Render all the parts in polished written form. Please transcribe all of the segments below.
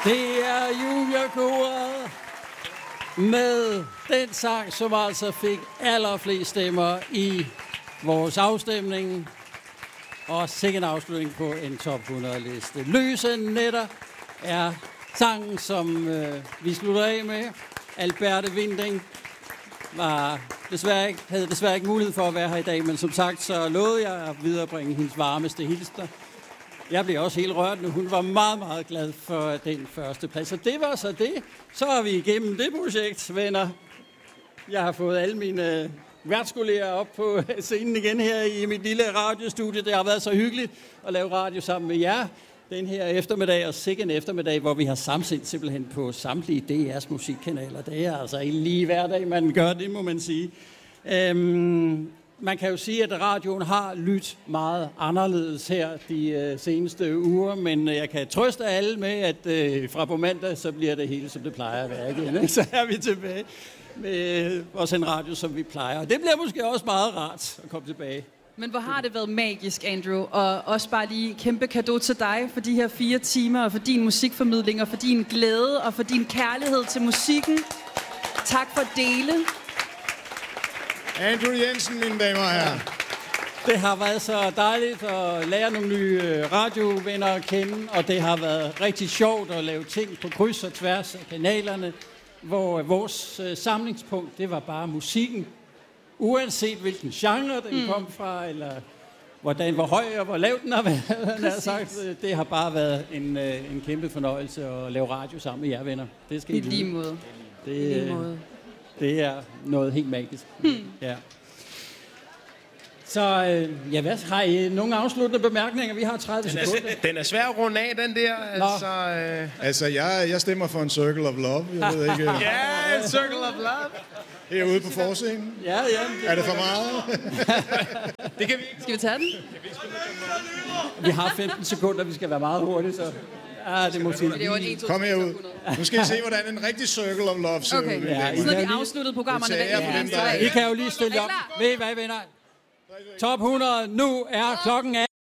Det er Julia-koret med den sang, som altså fik allerflest stemmer i vores afstemning. Og sikke en afslutning på en top 100-liste. Løse nætter er sangen, som vi slutter af med. Alberte Winding havde desværre ikke mulighed for at være her i dag, men som sagt, så lovede jeg at viderebringe hendes varmeste hilsner. Jeg blev også helt rørt, nu hun var meget, meget glad for den første plads. Og det var så det. Så er vi igennem det projekt, venner. Jeg har fået alle mine værtskolleger op på scenen igen her i mit lille radiostudie. Det har været så hyggeligt at lave radio sammen med jer den her eftermiddag, og sikke en eftermiddag, hvor vi har samsendt simpelthen på samtlige DR's musikkanaler. Det er altså ikke lige hver dag, man gør det, må man sige. Man kan jo sige, at radioen har lyttet meget anderledes her de seneste uger, men jeg kan trøste alle med, at fra på mandag, så bliver det hele, som det plejer at være igen. Ikke? Så er vi tilbage med vores en radio, som vi plejer. Og det bliver måske også meget rart at komme tilbage. Men hvor har det været magisk, Andrew, og også bare lige kæmpe cadeau til dig for de her 4 timer, og for din musikformidling, og for din glæde, og for din kærlighed til musikken. Tak for at dele. Andrew Jensen, mine damer og herrer. Det har været så dejligt at lære nogle nye radiovenner at kende, og det har været rigtig sjovt at lave ting på kryds og tværs af kanalerne, hvor vores samlingspunkt, det var bare musikken. Uanset hvilken genre den kom fra, eller hvor høj og hvor lav den har været, sagt, det har bare været en kæmpe fornøjelse at lave radio sammen med jer, venner. Det skal I vide. Lige måde. Det er noget helt magisk. Ja. Så hvad har I nogle afsluttende bemærkninger? Vi har 30 sekunder. Den er svær at runde af, den der. Altså, jeg stemmer for en Circle of Love. Jeg ved ikke. Ja, en Circle of Love. Herude på forscenen. Ja. Er det for meget? Det kan vi ikke. Skal vi tage den? Vi har 15 sekunder, vi skal være meget hurtige, så... det må sige. Kom herud. Nu skal I se, hvordan en rigtig Circle of Love ser ud. Ja, så når vi afsluttede programmerne. I kan jo lige stille op. Ved I hvad, venner? Top 100, nu er klokken af.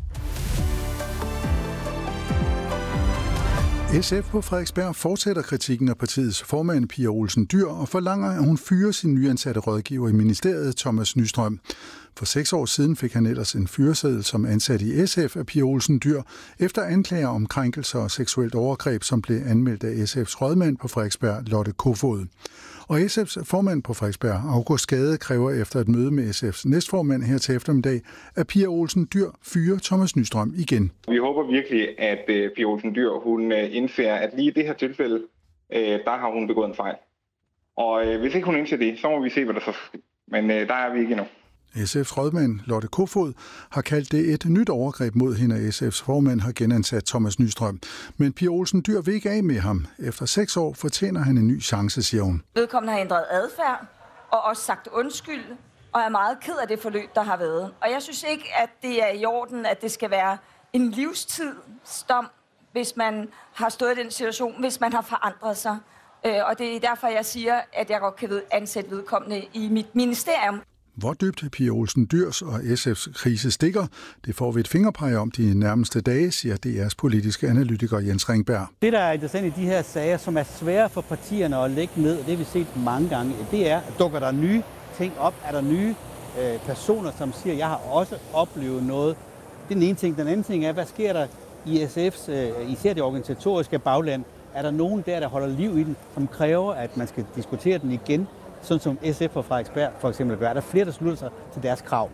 SF på Frederiksberg fortsætter kritikken af partiets formand Pia Olsen Dyhr og forlanger, at hun fyrer sin nyansatte rådgiver i ministeriet, Thomas Nystrøm. For 6 år siden fik han ellers en fyreseddel som ansat i SF af Pia Olsen Dyhr, efter anklager om krænkelser og seksuelt overgreb, som blev anmeldt af SF's rådmand på Frederiksberg, Lotte Kofod. Og SF's formand på Frederiksberg, August Gade, kræver efter et møde med SF's næstformand her til eftermiddag, at Pia Olsen Dyhr fyrer Thomas Nystrøm igen. Vi håber virkelig, at Pia Olsen Dyhr hun indser, at lige i det her tilfælde, der har hun begået en fejl. Og hvis ikke hun indser det, så må vi se, hvad der så sker. Men der er vi ikke endnu. SF's rådmand Lotte Kofod har kaldt det et nyt overgreb mod hende, og SF's formand har genansat Thomas Nystrøm. Men Pia Olsen Dyhr vil ikke af med ham. Efter 6 år fortjener han en ny chance, siger hun. Vedkommende har ændret adfærd og også sagt undskyld, og er meget ked af det forløb, der har været. Og jeg synes ikke, at det er i orden, at det skal være en livstidsdom, hvis man har stået i den situation, hvis man har forandret sig. Og det er derfor, jeg siger, at jeg godt kan ansætte vedkommende i mit ministerium. Hvor dybt Pia Olsen Dyhrs og SF's krise stikker, det får vi et fingerpege om de nærmeste dage, siger DR's politiske analytiker Jens Ringberg. Det, der er interessant i de her sager, som er svære for partierne at lægge ned, det har vi set mange gange, det er, at dukker der nye ting op, er der nye personer, som siger, jeg har også oplevet noget. Det er den ene ting. Den anden ting er, hvad sker der i SF's, især det organisatoriske bagland? Er der nogen der holder liv i den, som kræver, at man skal diskutere den igen? Sådan som SF på Frederiksberg for eksempel gør. Der er flere, der slutter sig til deres krav.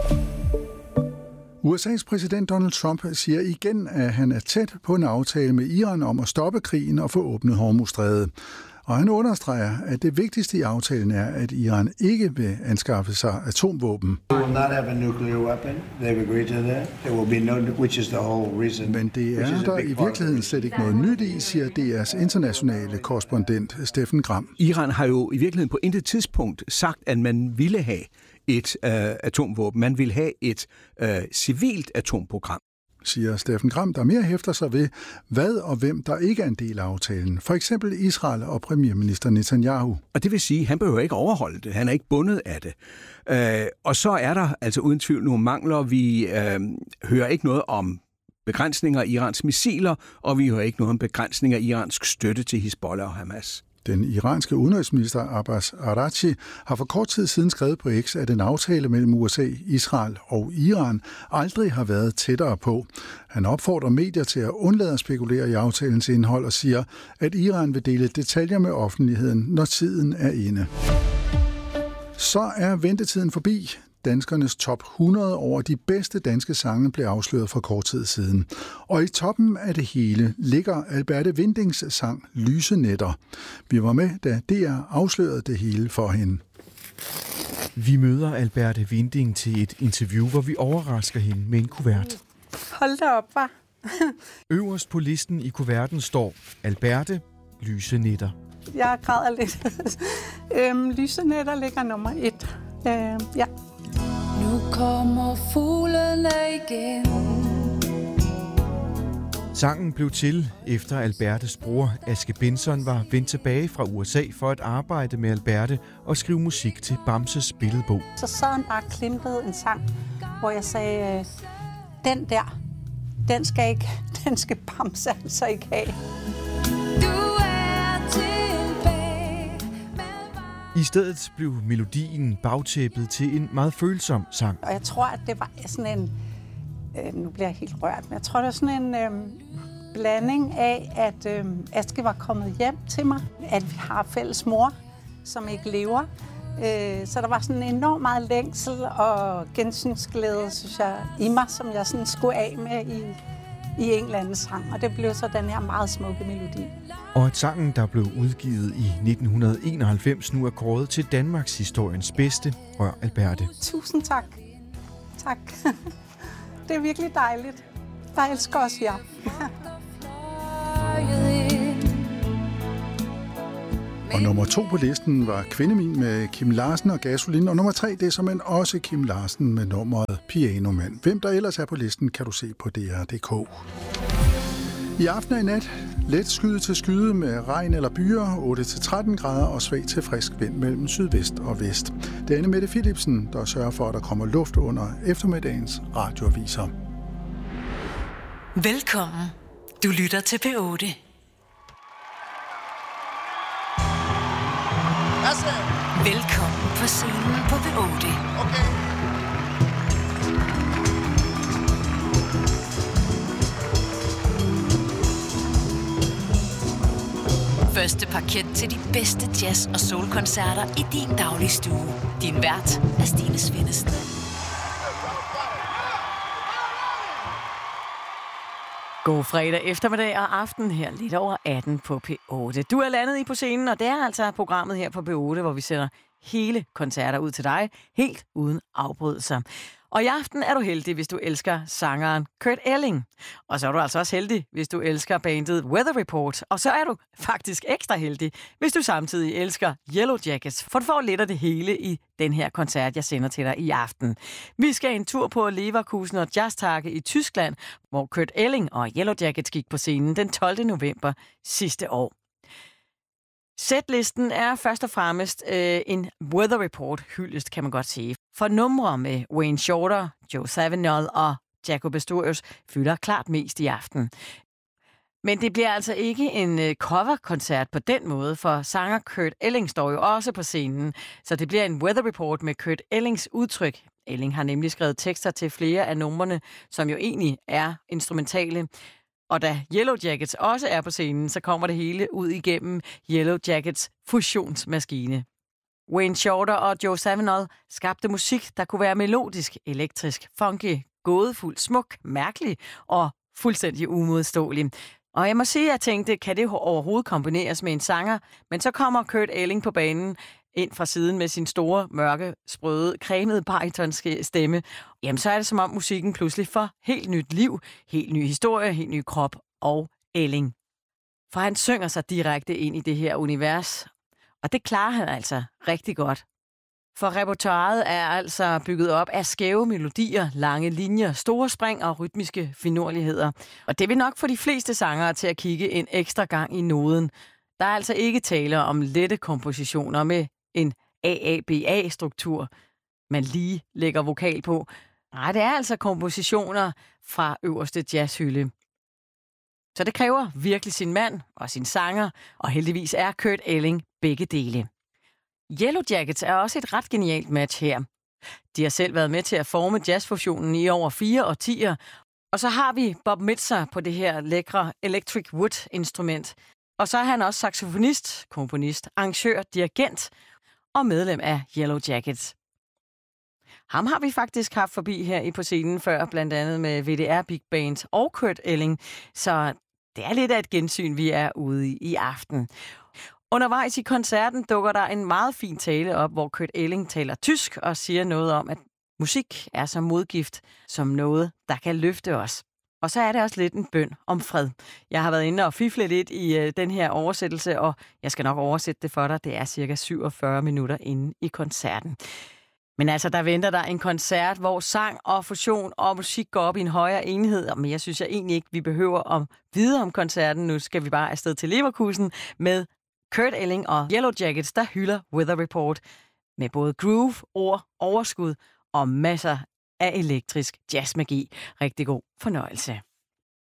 USA's præsident Donald Trump siger igen, at han er tæt på en aftale med Iran om at stoppe krigen og få åbnet Hormuzstrædet. Og han understreger, at det vigtigste i aftalen er, at Iran ikke vil anskaffe sig atomvåben. Men det er der i virkeligheden slet ikke noget nyt i, siger DR's internationale korrespondent Steffen Gram. Iran har jo i virkeligheden på intet tidspunkt sagt, at man ville have et atomvåben. Man ville have et civilt atomprogram, siger Steffen Gram, der mere hæfter sig ved, hvad og hvem der ikke er en del af aftalen. For eksempel Israel og premierminister Netanyahu. Og det vil sige, at han behøver ikke overholde det. Han er ikke bundet af det. Og så er der altså uden tvivl nogle mangler. Vi hører ikke noget om begrænsninger af Irans missiler, og vi hører ikke noget om begrænsninger af iransk støtte til Hizbollah og Hamas. Den iranske udenrigsminister Abbas Araghchi har for kort tid siden skrevet på X, at en aftale mellem USA, Israel og Iran aldrig har været tættere på. Han opfordrer medier til at undlade at spekulere i aftalens indhold og siger, at Iran vil dele detaljer med offentligheden, når tiden er inde. Så er ventetiden forbi. Danskernes top 100 over de bedste danske sange blev afsløret for kort tid siden. Og i toppen af det hele ligger Alberte Windings sang Lyse Nætter. Vi var med, da DR afslørede det hele for hende. Vi møder Alberte Winding til et interview, hvor vi overrasker hende med en kuvert. Hold da op, hva'? Øverst på listen i kuverten står Alberte Lyse Nætter. Jeg græder lidt. Lyse Nætter ligger nummer 1. Ja. Nu kommer fuglene igen. Sangen blev til, efter Albertes bror Aske Benson var vendt tilbage fra USA for at arbejde med Alberte og skrive musik til Bamses billedbog. Så sad han bare klimpede en sang, hvor jeg sagde, den der, den skal Bamse altså ikke have. I stedet blev melodien bagtæppet til en meget følsom sang. Og jeg tror, at det var sådan en, nu bliver jeg helt rørt, men jeg tror, det var sådan en blanding af, at Aske var kommet hjem til mig, at vi har fælles mor, som ikke lever. Så der var sådan en enormt meget længsel og gensynsglæde, synes jeg, i mig, som jeg sådan skulle af med i en eller anden sang. Og det blev så den her meget smukke melodi. Og at sangen, der blev udgivet i 1991, nu er kåret til Danmarks historiens bedste, Rør Alberte. Tusind tak. Tak. Det er virkelig dejligt. Jeg elsker også jer. Og nummer 2 på listen var Kvindemin med Kim Larsen og Gasolin. Og nummer 3, det er såmænd også Kim Larsen med nummeret Pianomand. Hvem der ellers er på listen, kan du se på DR.dk. I aften og i nat let skyde til skyde med regn eller byer, 8-13 grader og svag til frisk vind mellem sydvest og vest. Det er Anne-Mette Philipsen, der sørger for, at der kommer luft under eftermiddagens radioaviser. Velkommen. Du lytter til P8. Velkommen på scenen på P8. Okay. Første parket til de bedste jazz- og soul-koncerter i din daglige stue. Din vært er Stine Svendsen. God fredag eftermiddag og aften her lidt over 18 på P8. Du er landet i på scenen, og det er altså programmet her på P8, hvor vi sender hele koncerter ud til dig, helt uden afbrydelser. Og i aften er du heldig, hvis du elsker sangeren Kurt Elling. Og så er du altså også heldig, hvis du elsker bandet Weather Report. Og så er du faktisk ekstra heldig, hvis du samtidig elsker Yellow Jackets. For du får lidt af det hele i den her koncert, jeg sender til dig i aften. Vi skal en tur på Leverkusen og Jazztage i Tyskland, hvor Kurt Elling og Yellow Jackets gik på scenen den 12. november sidste år. Setlisten er først og fremmest en Weather Report hyldest, kan man godt sige. For numre med Wayne Shorter, Joe Zawinul og Jaco Pastorius fylder klart mest i aften. Men det bliver altså ikke en coverkoncert på den måde, for sanger Kurt Elling står jo også på scenen. Så det bliver en Weather Report med Kurt Ellings udtryk. Elling har nemlig skrevet tekster til flere af numrene, som jo egentlig er instrumentale. Og da Yellow Jackets også er på scenen, så kommer det hele ud igennem Yellow Jackets fusionsmaskine. Wayne Shorter og Joe Zawinul skabte musik, der kunne være melodisk, elektrisk, funky, gådefuld, smuk, mærkelig og fuldstændig umodståelig. Og jeg må sige, at jeg tænkte, kan det overhovedet kombineres med en sanger? Men så kommer Kurt Elling på banen ind fra siden med sin store, mørke, sprøde, cremede baritonske stemme. Jamen, så er det som om musikken pludselig får helt nyt liv, helt ny historie, helt ny krop og Elling. For han synger sig direkte ind i det her univers, og det klarer han altså rigtig godt. For repertoiret er altså bygget op af skæve melodier, lange linjer, store spring og rytmiske finurligheder. Og det vil nok få de fleste sangere til at kigge en ekstra gang i noden. Der er altså ikke tale om lette kompositioner med en AABA-struktur, man lige lægger vokal på. Nej, det er altså kompositioner fra øverste jazzhylde. Så det kræver virkelig sin mand og sin sanger, og heldigvis er Kurt Elling begge dele. Yellow Jackets er også et ret genialt match her. De har selv været med til at forme jazzfusionen i over 4 årtier, og så har vi Bob Mitzer på det her lækre Electric Wood-instrument. Og så er han også saxofonist, komponist, arrangør, dirigent og medlem af Yellow Jackets. Ham har vi faktisk haft forbi her på scenen før, blandt andet med VDR Big Band og Kurt Elling, så det er lidt af et gensyn, vi er ude i aften. Undervejs i koncerten dukker der en meget fin tale op, hvor Kurt Elling taler tysk og siger noget om, at musik er som modgift, som noget, der kan løfte os. Og så er det også lidt en bøn om fred. Jeg har været inde og fifle lidt i den her oversættelse, og jeg skal nok oversætte det for dig. Det er cirka 47 minutter inde i koncerten. Men altså, der venter der en koncert, hvor sang og fusion og musik går op i en højere enhed. Men jeg synes egentlig ikke, vi behøver at vide om koncerten. Nu skal vi bare afsted til Leverkusen med Kurt Elling og Yellow Jackets, der hylder Weather Report med både groove, ord, overskud og masser af elektrisk jazzmagi. Rigtig god fornøjelse.